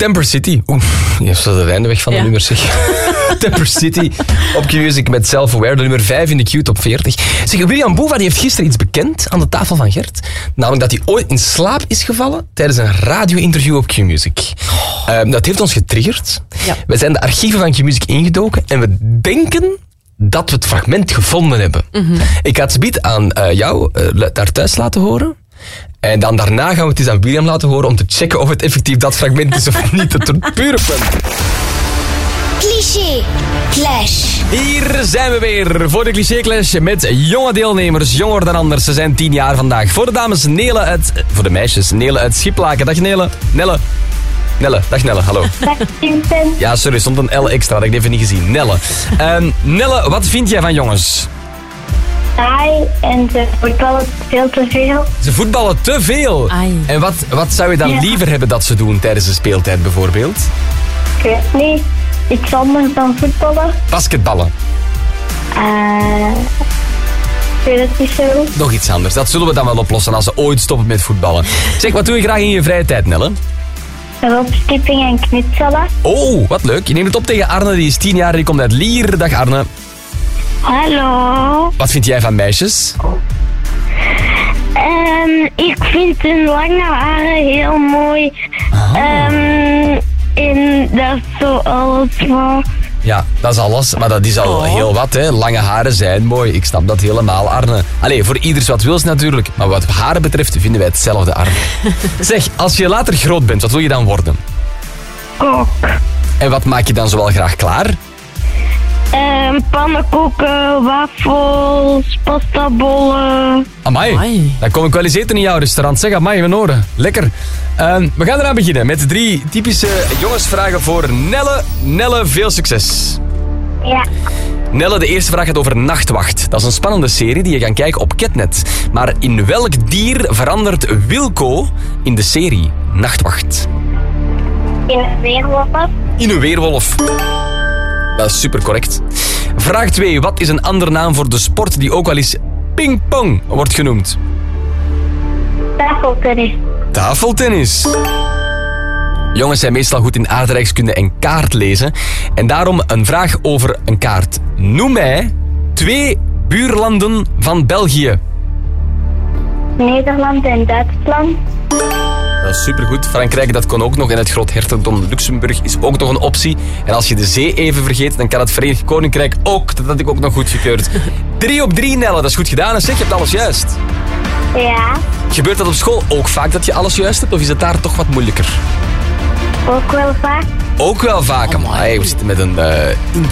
Temper City. Oeh, je is zo de einde weg van de nummers, zeg. Temper City op Q-Music met Self-Aware, de nummer 5 in de Q-top 40. Zeg, William Boeva die heeft gisteren iets bekend aan de tafel van Gert. Namelijk dat hij ooit in slaap is gevallen tijdens een radio-interview op Q-Music. Dat heeft ons getriggerd. Ja. We zijn de archieven van Q-Music ingedoken en we denken dat we het fragment gevonden hebben. Mm-hmm. Ik ga het subiet aan jou daar thuis laten horen. En dan daarna gaan we het eens aan William laten horen om te checken of het effectief dat fragment is of niet. Het pure punt. Cliché Clash. Hier zijn we weer voor de Cliché Clash met jonge deelnemers, jonger dan anders. Ze zijn 10 jaar vandaag. Voor de dames voor de meisjes Nele uit Schiplaken. Dag Nele. Dag Nelle, hallo. Dag Vincent. Ja, sorry, stond een L extra, dat heb ik even niet gezien. Nelle. Nelle, wat vind jij van jongens? Saai en ze voetballen veel te veel. Ze voetballen te veel? Ai. En wat zou je dan liever hebben dat ze doen tijdens de speeltijd bijvoorbeeld? Ik weet niet. Iets anders dan voetballen. Basketballen? Ik weet het niet zo. Nog iets anders, dat zullen we dan wel oplossen als ze ooit stoppen met voetballen. Zeg, wat doe je graag in je vrije tijd, Nelle? Opskipping en knutselen. Oh, wat leuk. Je neemt het op tegen Arne, die is 10 jaar en die komt uit Lier. Dag Arne. Hallo. Wat vind jij van meisjes? Ik vind hun lange haren heel mooi. En dat is zo alles van. Ja, dat is alles, maar dat is al heel wat, hè. Lange haren zijn mooi, ik snap dat helemaal, Arne. Allee, voor ieders wat wils natuurlijk, maar wat haren betreft vinden wij hetzelfde, Arne. Zeg, als je later groot bent, wat wil je dan worden? Kok. En wat maak je dan zoal graag klaar? Pannenkoeken, wafels, pastabollen. Amai, dan kom ik wel eens eten in jouw restaurant. Zeg, amai, mijn oren. Lekker. We gaan eraan beginnen met 3 typische jongensvragen voor Nelle. Nelle, veel succes. Ja. Nelle, de eerste vraag gaat over Nachtwacht. Dat is een spannende serie die je kan kijken op Ketnet. Maar in welk dier verandert Wilco in de serie Nachtwacht? In een weerwolf. In een weerwolf. Dat is super correct. Vraag 2. Wat is een andere naam voor de sport die ook wel eens pingpong wordt genoemd? Tafeltennis. Tafeltennis. Jongens zijn meestal goed in aardrijkskunde en kaartlezen. En daarom een vraag over een kaart. Noem mij 2 buurlanden van België. Nederland en Duitsland. Dat is supergoed. Frankrijk, dat kon ook nog. En het Groot Hertogdom Luxemburg is ook nog een optie. En als je de zee even vergeet, dan kan het Verenigd Koninkrijk ook. Dat had ik ook nog goedgekeurd. 3 op 3, Nelle. Dat is goed gedaan. En zeg, je hebt alles juist. Ja. Gebeurt dat op school ook vaak dat je alles juist hebt? Of is het daar toch wat moeilijker? Ook wel vaak. Ook wel vaak. Amai, we zitten met een